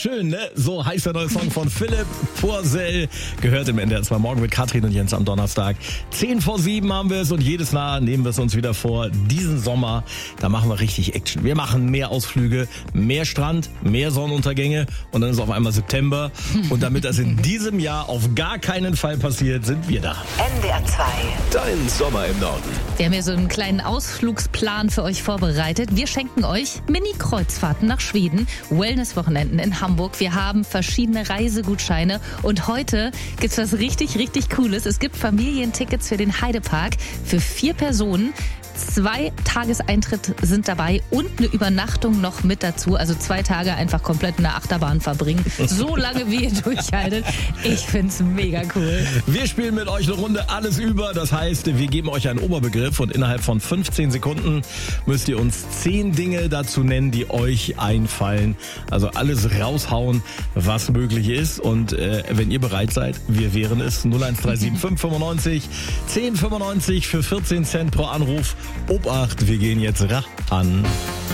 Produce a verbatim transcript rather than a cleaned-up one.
schön, ne? So heißt der neue Song von Philipp Poisel. Gehört im N D R zwei Morgen mit Katrin und Jens am Donnerstag. Zehn vor sieben haben wir es und jedes Mal nehmen wir es uns wieder vor. Diesen Sommer, da machen wir richtig Action. Wir machen mehr Ausflüge, mehr Strand, mehr Sonnenuntergänge und dann ist auf einmal September. Und damit das in diesem Jahr auf gar keinen Fall passiert, sind wir da. N D R zwei. Dein Sommer im Norden. Wir haben hier so einen kleinen Ausflugsplan für euch vorbereitet. Wir schenken euch Mini-Kreuzfahrten nach Schweden, Wellness-Wochenenden in Hamburg. Wir haben verschiedene Reisegutscheine und heute gibt's was richtig, richtig Cooles. Es gibt Familientickets für den Heidepark für vier Personen. Zwei Tageseintritt sind dabei und eine Übernachtung noch mit dazu. Also zwei Tage einfach komplett in der Achterbahn verbringen. So lange wie ihr durchhaltet. Ich find's mega cool. Wir spielen mit euch eine Runde alles über. Das heißt, wir geben euch einen Oberbegriff und innerhalb von fünfzehn Sekunden müsst ihr uns zehn Dinge dazu nennen, die euch einfallen. Also alles raushauen, was möglich ist. Und äh, wenn ihr bereit seid, wir wären es. null eins drei sieben fünf fünfundneunzig zehn fünfundneunzig für vierzehn Cent pro Anruf. Obacht, wir gehen jetzt ran.